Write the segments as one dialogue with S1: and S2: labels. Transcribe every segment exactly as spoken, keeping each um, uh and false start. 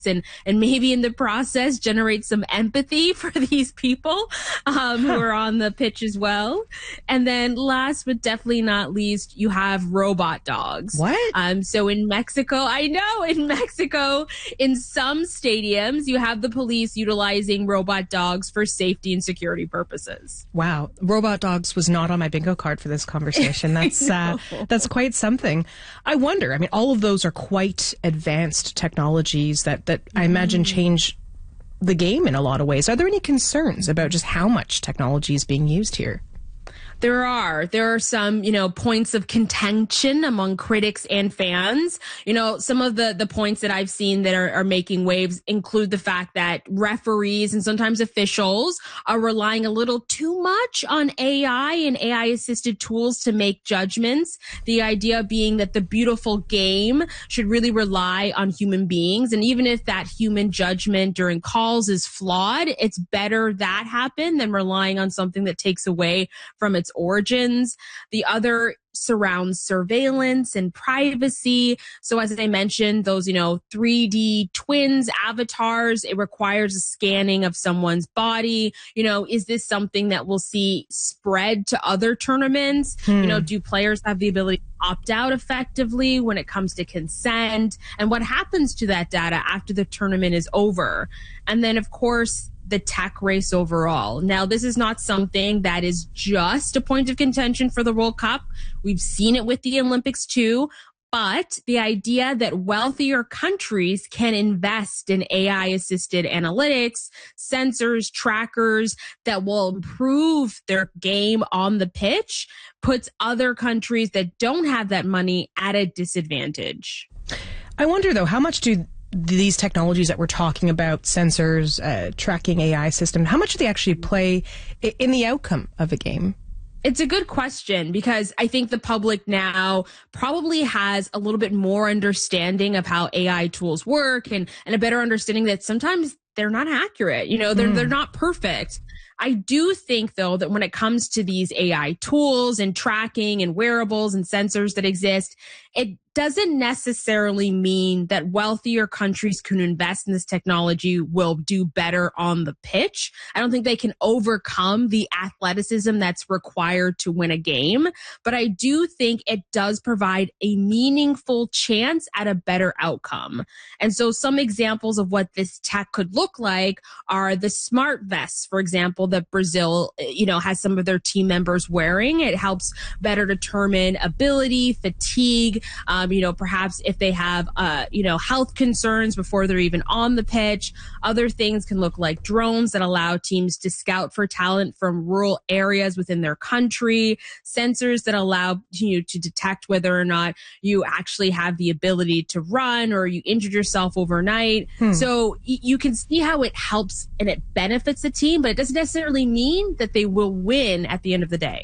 S1: and and maybe in the process generate some empathy for these people um, who are on the pitch as well. And then last but definitely not least, you have robot dogs.
S2: What?
S1: Um, so in Mexico, I know in Mexico, in some stadiums, you have the police utilizing robot dogs for safety and security purposes.
S2: Wow. Robot dogs was not on my bingo card for this conversation. That's uh, that's quite something. I wonder, I mean, all of those are quite advanced technologies that, that I imagine change the game in a lot of ways. Are there any concerns about just how much technology is being used here?
S1: There are. There are some, you know, points of contention among critics and fans. You know, some of the, the points that I've seen that are, are making waves include the fact that referees and sometimes officials are relying a little too much on A I and A I-assisted tools to make judgments. The idea being that the beautiful game should really rely on human beings. And even if that human judgment during calls is flawed, it's better that happen than relying on something that takes away from its origins. The other surrounds surveillance and privacy. So as I mentioned, those, you know, three D twins, avatars, it requires a scanning of someone's body. You know, is this something that we'll see spread to other tournaments? Hmm. You know, do players have the ability to opt out effectively when it comes to consent? And what happens to that data after the tournament is over? And then, of course, the tech race overall. Now, this is not something that is just a point of contention for the World Cup. We've seen it with the Olympics too. But the idea that wealthier countries can invest in A I-assisted analytics, sensors, trackers that will improve their game on the pitch puts other countries that don't have that money at a disadvantage.
S2: I wonder, though, how much do these technologies that we're talking about, sensors, uh, tracking A I system, how much do they actually play in the outcome of a game?
S1: It's a good question because I think the public now probably has a little bit more understanding of how A I tools work and, and a better understanding that sometimes they're not accurate. You know, they're, mm. they're not perfect. I do think, though, that when it comes to these A I tools and tracking and wearables and sensors that exist, it doesn't necessarily mean that wealthier countries can invest in this technology will do better on the pitch. I don't think they can overcome the athleticism that's required to win a game, but I do think it does provide a meaningful chance at a better outcome. And so some examples of what this tech could look like are the smart vests, for example, that Brazil, you know, has some of their team members wearing. It helps better determine ability, fatigue, um, Um, you know, perhaps if they have, uh, you know, health concerns before they're even on the pitch. Other things can look like drones that allow teams to scout for talent from rural areas within their country, sensors that allow you to detect whether or not you actually have the ability to run or you injured yourself overnight. Hmm. So y- you can see how it helps and it benefits the team, but it doesn't necessarily mean that they will win at the end of the day.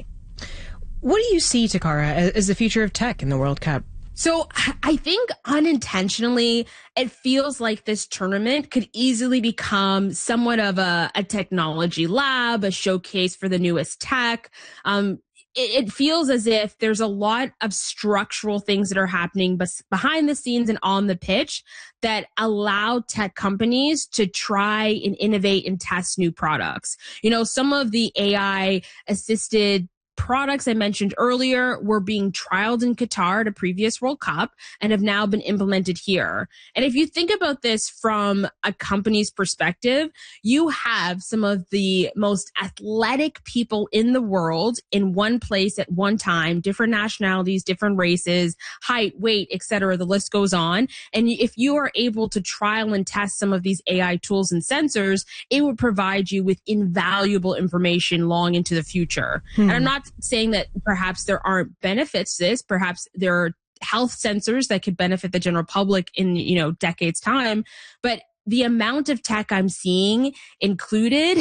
S2: What do you see, Takara, as the future of tech in the World Cup?
S1: So I think unintentionally, it feels like this tournament could easily become somewhat of a, a technology lab, a showcase for the newest tech. Um, it, it feels as if there's a lot of structural things that are happening bes- behind the scenes and on the pitch that allow tech companies to try and innovate and test new products. You know, some of the A I-assisted products I mentioned earlier were being trialed in Qatar at a previous World Cup and have now been implemented here. And if you think about this from a company's perspective, you have some of the most athletic people in the world in one place at one time, different nationalities, different races, height, weight, et cetera. The list goes on. And if you are able to trial and test some of these A I tools and sensors, it would provide you with invaluable information long into the future. Hmm. And I'm not saying that perhaps there aren't benefits to this. Perhaps there are health sensors that could benefit the general public in, you know, decades time. But the amount of tech I'm seeing included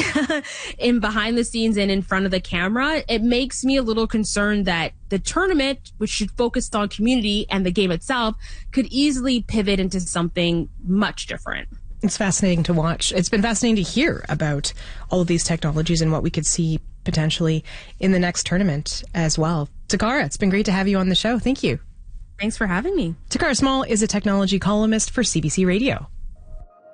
S1: in behind the scenes and in front of the camera, it makes me a little concerned that the tournament, which should focus on community and the game itself, could easily pivot into something much different.
S2: It's fascinating to watch. It's been fascinating to hear about all of these technologies and what we could see potentially in the next tournament as well. Takara, it's been great to have you on the show. Thank you.
S1: Thanks for having me.
S2: Takara Small is a technology columnist for C B C Radio.